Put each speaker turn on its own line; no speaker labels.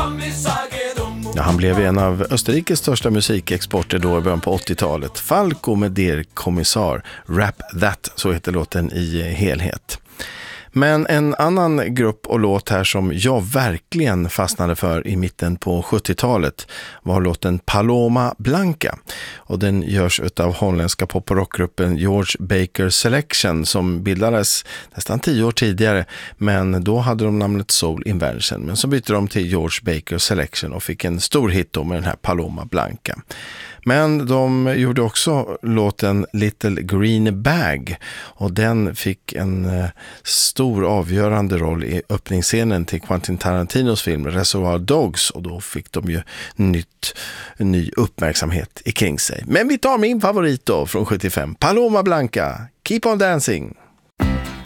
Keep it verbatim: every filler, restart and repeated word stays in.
Ja, han blev en av Österrikes största musikexporter då i början på åttiotalet. Falco med Der Kommissar, Rap That, så heter låten i helhet. Men en annan grupp och låt här som jag verkligen fastnade för i mitten på sjuttiotalet var låten Paloma Blanca. Och den görs av holländska pop- och rockgruppen George Baker Selection som bildades nästan tio år tidigare, men då hade de namnet Soul Invention. Men så bytte de till George Baker Selection och fick en stor hit då med den här Paloma Blanca. Men de gjorde också låten Little Green Bag och den fick en eh, stor avgörande roll i öppningsscenen till Quentin Tarantinos film Reservoir Dogs, och då fick de ju nytt, ny uppmärksamhet i kring sig. Men vi tar min favorit då från sjuttiofem, Paloma Blanca, Keep on Dancing.